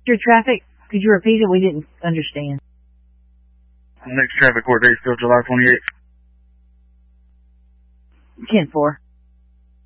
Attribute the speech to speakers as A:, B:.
A: Your traffic, could you repeat it? We didn't understand.
B: Next traffic court date still July 28th.
A: 10-4.